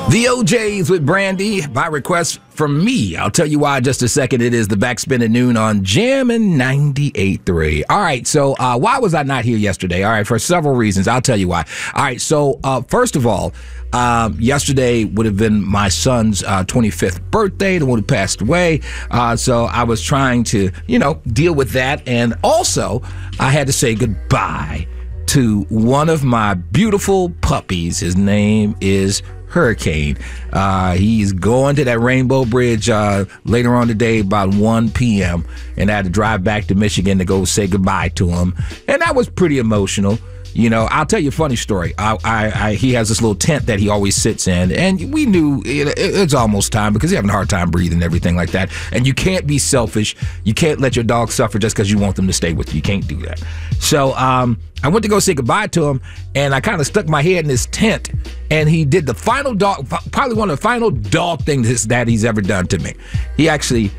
The OJs with Brandy by request from me. I'll tell you why in just a second. It is the Backspin at noon on Jammin' 98.3. All right, so why was I not here yesterday? All right, for several reasons. I'll tell you why. All right, so first of all, yesterday would have been my son's 25th birthday, the one who passed away. So I was trying to, deal with that. And also, I had to say goodbye to one of my beautiful puppies. His name is Hurricane. He's going to that Rainbow Bridge later on today about 1 p.m. and I had to drive back to Michigan to go say goodbye to him. And that was pretty emotional. I'll tell you a funny story. He has this little tent that he always sits in, and we knew it's almost time because he's having a hard time breathing and everything like that. And you can't be selfish. You can't let your dog suffer just because you want them to stay with you. You can't do that. So I went to go say goodbye to him, and I kind of stuck my head in his tent, and he did the final dog, probably one of the final dog things that he's ever done to me. He actually,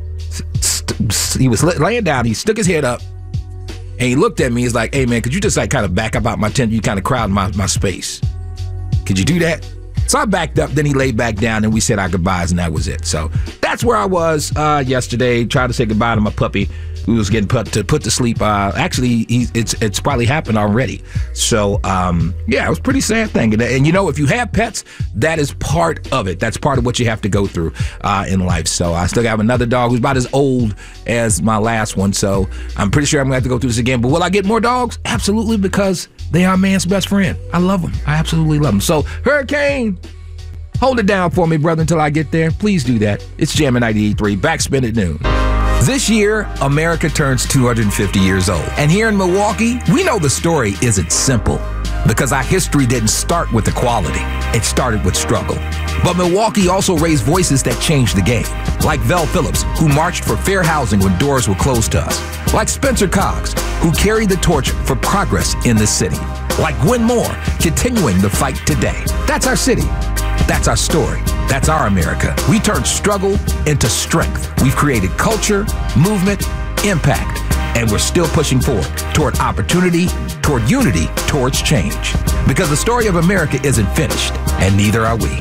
he was laying down, he stuck his head up, and he looked at me. He's like, "Hey, man, could you just kind of back up out my tent? You kind of crowd my space. Could you do that?" So I backed up. Then he laid back down, and we said our goodbyes, and that was it. So that's where I was yesterday, trying to say goodbye to my puppy who was getting put to sleep. Actually, it's probably happened already. So, it was a pretty sad thing. And if you have pets, that is part of it. That's part of what you have to go through in life. So I still have another dog who's about as old as my last one. So I'm pretty sure I'm going to have to go through this again. But will I get more dogs? Absolutely, because they are man's best friend. I love them. I absolutely love them. So, Hurricane, hold it down for me, brother, until I get there. Please do that. It's Jammin' 98.3, Backspin at noon. This year, America turns 250 years old. And here in Milwaukee, we know the story isn't simple because our history didn't start with equality. It started with struggle. But Milwaukee also raised voices that changed the game, like Vel Phillips, who marched for fair housing when doors were closed to us, like Spencer Cox, who carried the torch for progress in the city, like Gwen Moore, continuing the fight today. That's our city. That's our story. That's our America. We turned struggle into strength. We've created culture, movement, impact, and we're still pushing forward toward opportunity, toward unity, towards change. Because the story of America isn't finished, and neither are we.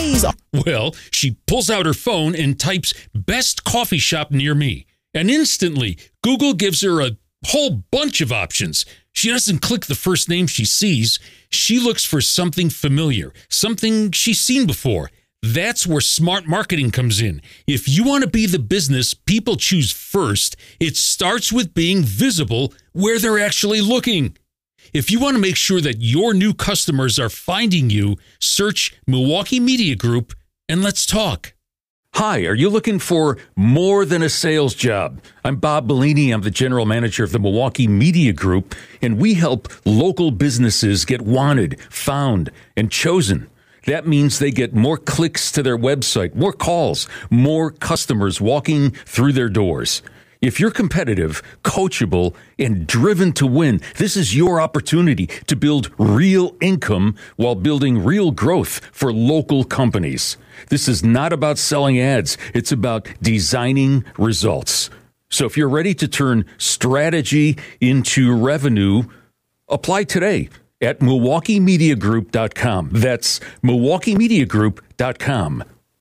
Well, she pulls out her phone and types "best coffee shop near me." And instantly, Google gives her a whole bunch of options. She doesn't click the first name she sees. She looks for something familiar, something she's seen before. That's where smart marketing comes in. If you want to be the business people choose first, it starts with being visible where they're actually looking. If you want to make sure that your new customers are finding you, search Milwaukee Media Group and let's talk. Hi, are you looking for more than a sales job? I'm Bob Bellini. I'm the general manager of the Milwaukee Media Group, and we help local businesses get wanted, found, and chosen. That means they get more clicks to their website, more calls, more customers walking through their doors. If you're competitive, coachable, and driven to win, this is your opportunity to build real income while building real growth for local companies. This is not about selling ads. It's about designing results. So if you're ready to turn strategy into revenue, apply today at MilwaukeeMediaGroup.com. That's MilwaukeeMediaGroup.com.